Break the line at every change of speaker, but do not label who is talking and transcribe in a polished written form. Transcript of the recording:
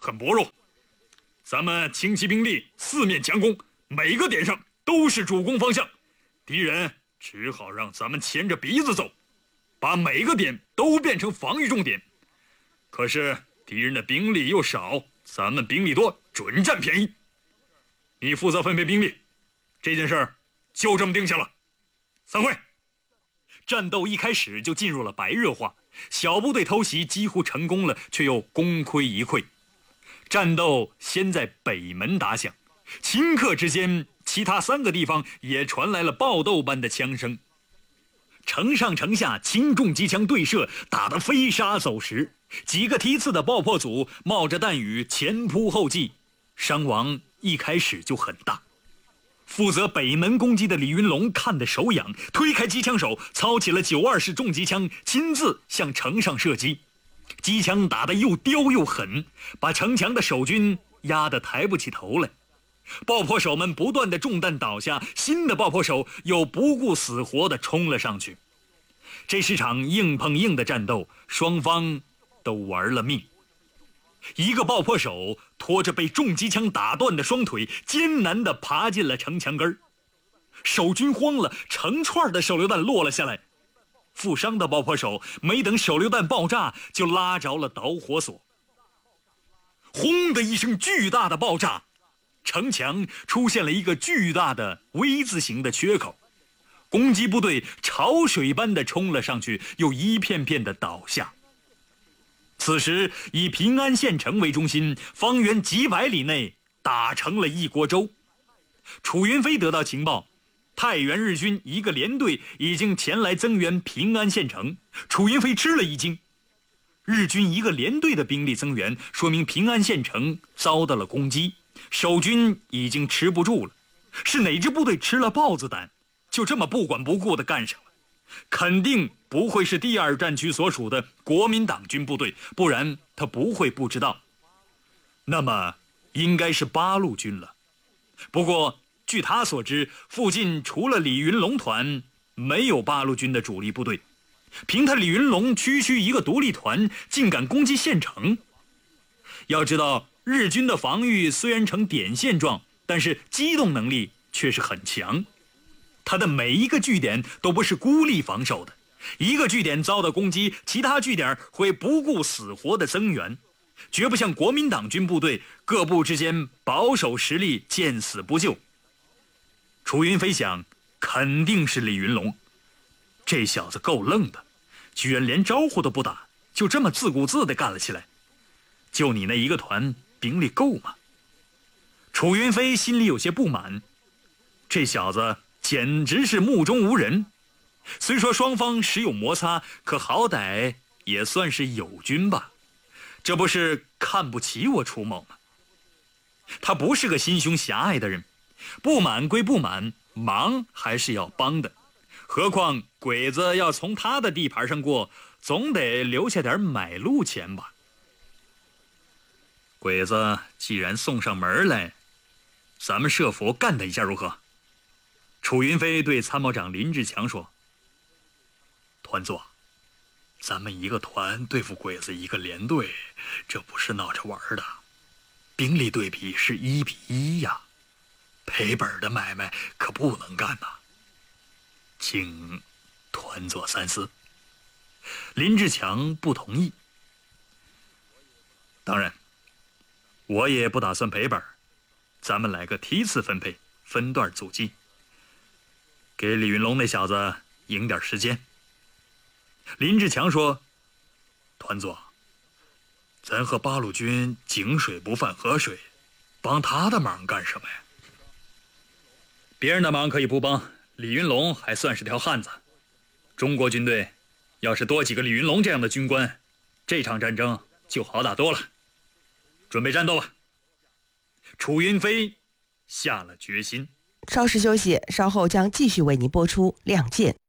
很薄弱。咱们轻骑兵力四面强攻，每个点上都是主攻方向，敌人只好让咱们牵着鼻子走，把每个点都变成防御重点。可是敌人的兵力又少，咱们兵力多，准占便宜。你负责分配兵力，这件事儿就这么定下了。散会。战斗一开始就进入了白热化，小部队偷袭几乎成功了，却又功亏一篑。战斗先在北门打响，顷刻之间，其他3个地方也传来了爆斗般的枪声。城上城下轻重机枪对射，打得飞沙走石，几个梯次的爆破组冒着弹雨前仆后继，伤亡一开始就很大。负责北门攻击的李云龙看得手痒，推开机枪手，操起了9.2式重机枪，亲自向城上射击。机枪打得又刁又狠，把城墙的守军压得抬不起头来。爆破手们不断的中弹倒下，新的爆破手又不顾死活的冲了上去。这是场硬碰硬的战斗，双方都玩了命。一个爆破手拖着被重机枪打断的双腿，艰难地爬进了城墙根儿。守军慌了，成串的手榴弹落了下来。负伤的爆破手没等手榴弹爆炸，就拉着了导火索。轰的一声巨大的爆炸，城墙出现了一个巨大的 V 字形的缺口。攻击部队潮水般的冲了上去，又一片片的倒下。此时以平安县城为中心，方圆几百里内打成了一锅粥。楚云飞得到情报，太原日军一个连队已经前来增援平安县城。楚云飞吃了一惊，日军一个连队的兵力增援，说明平安县城遭到了攻击，守军已经吃不住了。是哪支部队吃了豹子胆，就这么不管不顾地干上了？肯定不会是第2战区所属的国民党军部队，不然他不会不知道。那么应该是八路军了。不过据他所知，附近除了李云龙团，没有八路军的主力部队。凭他李云龙区一个独立团，竟敢攻击县城。要知道，日军的防御虽然呈点线状，但是机动能力却是很强。他的每一个据点都不是孤立防守的，一个据点遭到攻击，其他据点会不顾死活的增援，绝不像国民党军部队各部之间保守实力见死不救。楚云飞想，肯定是李云龙，这小子够愣的，居然连招呼都不打，就这么自顾自地干了起来。就你那一个团兵力够吗？楚云飞心里有些不满，这小子简直是目中无人。虽说双方时有摩擦，可好歹也算是友军吧，这不是看不起我楚某吗？他不是个心胸狭隘的人，不满归不满，忙还是要帮的。何况鬼子要从他的地盘上过，总得留下点买路钱吧。鬼子既然送上门来，咱们设伏干他一下如何？楚云飞对参谋长林志强说：团座，咱们一个团对付鬼子一个连队，这不是闹着玩的，兵力对比是1比1呀，赔本的买卖可不能干呐，请团座三思。林志强不同意。当然，我也不打算赔本，咱们来个梯次分配，分段阻击，给李云龙那小子赢点时间。林志强说：团座，咱和八路军井水不犯河水，帮他的忙干什么呀？别人的忙可以不帮，李云龙还算是条汉子。中国军队要是多几个李云龙这样的军官，这场战争就好打多了。准备战斗吧。楚云飞下了决心。
稍事休息，稍后将继续为您播出《亮剑》。